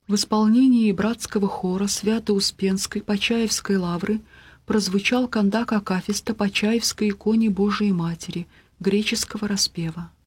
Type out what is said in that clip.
В исполнении братского хора Свято-Успенской Почаевской лавры прозвучал кандак акафиста Почаевской иконе Божией Матери греческого распева.